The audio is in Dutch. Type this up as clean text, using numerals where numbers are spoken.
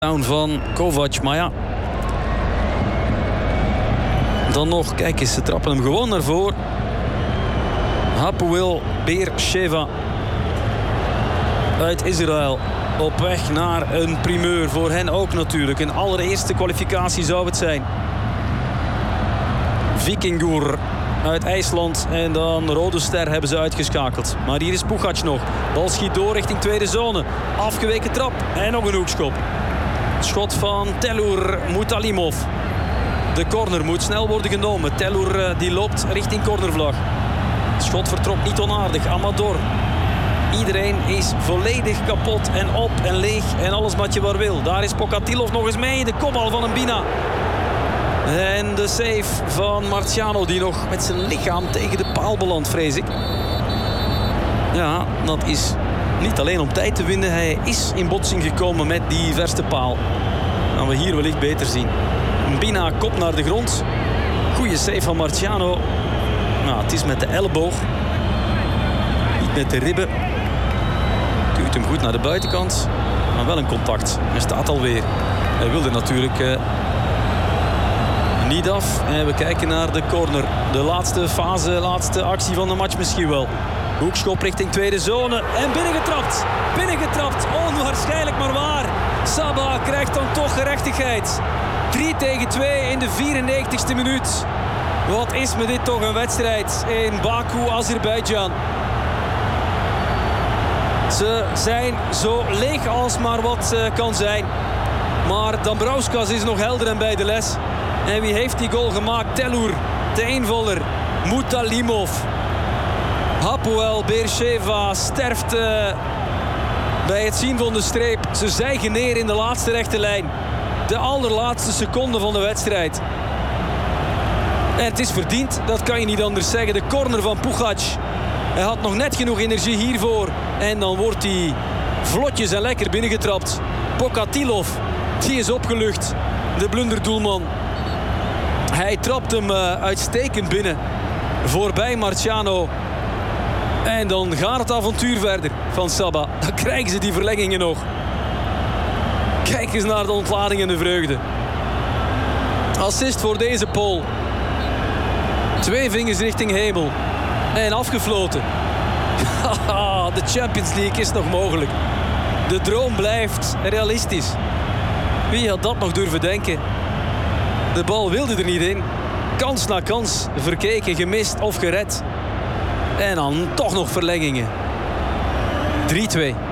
Down van Kovac, maar ja. Dan nog, kijk eens, ze trappen hem gewoon naar voren. Hapoel Beersheva uit Israël. Op weg naar een primeur. Voor hen ook natuurlijk. Een allereerste kwalificatie zou het zijn. Vikingur uit IJsland. En dan Rode Ster hebben ze uitgeschakeld. Maar hier is Pugac nog. Bal schiet door richting tweede zone. Afgeweken trap. En nog een hoekschop. Schot van Telur Mutalimov. De corner moet snel worden genomen. Telur die loopt richting cornervlag. Schot vertrok niet onaardig. Amador. Iedereen is volledig kapot en op en leeg en alles wat je maar wil. Daar is Pokatilov nog eens mee. De kopbal van Mbina. En de save van Marciano die nog met zijn lichaam tegen de paal belandt, vrees ik. Ja, dat is niet alleen om tijd te winnen. Hij is in botsing gekomen met die verste paal. Gaan we hier wellicht beter zien. Mbina kop naar de grond. Goeie save van Marciano. Nou, het is met de elleboog. Niet met de ribben. Duwt hem goed naar de buitenkant. Maar wel een contact. Hij staat alweer. Hij wilde natuurlijk niet af. En we kijken naar de corner. De laatste fase, laatste actie van de match misschien wel. Hoekschop richting tweede zone. En binnengetrapt. Binnengetrapt. Onwaarschijnlijk maar waar. Saba krijgt dan toch gerechtigheid. 3-2 in de 94ste minuut. Wat is me dit toch een wedstrijd in Baku, Azerbeidzjan. Ze zijn zo leeg als maar wat kan zijn. Maar Dambrauskas is nog helder en bij de les. En wie heeft die goal gemaakt? Telur, de invaller. Mutalimov. Hapoel Beersheva sterft bij het zien van de streep. Ze zijgen neer in de laatste rechte lijn. De allerlaatste seconde van de wedstrijd. En het is verdiend, dat kan je niet anders zeggen. De corner van Pugac. Hij had nog net genoeg energie hiervoor. En dan wordt hij vlotjes en lekker binnengetrapt. Pokatilov, die is opgelucht. De blunderdoelman. Hij trapt hem uitstekend binnen. Voorbij Marciano. En dan gaat het avontuur verder van Saba. Dan krijgen ze die verlengingen nog. Kijk eens naar de ontlading en de vreugde. Assist voor deze Pool. 2 vingers richting hemel. En afgefloten. De Champions League is nog mogelijk. De droom blijft realistisch. Wie had dat nog durven denken? De bal wilde er niet in. Kans na kans. Verkeken, gemist of gered. En dan toch nog verlengingen. 3-2.